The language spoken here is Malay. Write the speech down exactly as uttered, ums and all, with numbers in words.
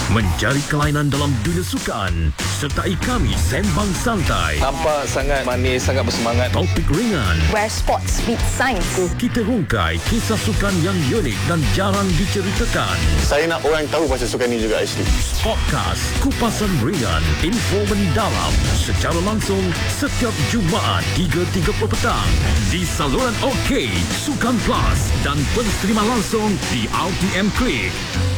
Mencari kelainan dalam dunia sukan. Sertai kami sembang santai. Nampak sangat manis, sangat bersemangat. Topik ringan. Where sports meet science. Kita rungkai kisah sukan yang unik dan jarang diceritakan. Saya nak orang tahu pasal sukan ni juga actually. Podcast Kupasan Ringan, info mendalam secara langsung setiap Jumaat tiga tiga puluh petang di saluran OK, Sukan Plus dan pensterima langsung di R T M Klik.